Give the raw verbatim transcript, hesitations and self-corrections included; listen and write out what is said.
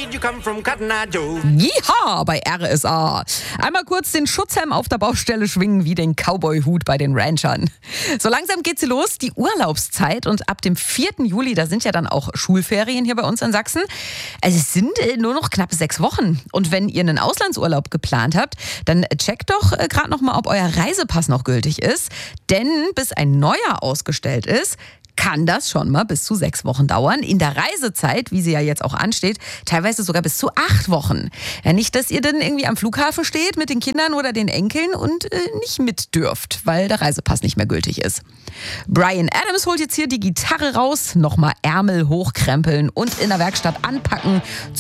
you come from Cotton Eye Joe. Jiha bei R S A. Einmal kurz den Schutzhelm auf der Baustelle schwingen wie den Cowboy-Hut bei den Ranchern. So langsam geht sie los, die Urlaubszeit. Und ab dem vierten Juli, da sind ja dann auch Schulferien hier bei uns in Sachsen. Also es sind äh, nur noch knapp sechs Wochen. Und wenn ihr einen Auslandsurlaub geplant habt, dann checkt doch äh, gerade noch mal, ob euer Reisepass noch gültig ist. Denn bis ein neuer ausgestellt ist, kann das schon mal bis zu sechs Wochen dauern. In der Reisezeit, wie sie ja jetzt auch ansteht, teilweise sogar bis zu acht Wochen. Ja, nicht, dass ihr dann irgendwie am Flughafen steht mit den Kindern oder den Enkeln und äh, nicht mit dürft, weil der Reisepass nicht mehr gültig ist. Bryan Adams holt jetzt hier die Gitarre raus, nochmal Ärmel hochkrempeln und in der Werkstatt anpacken.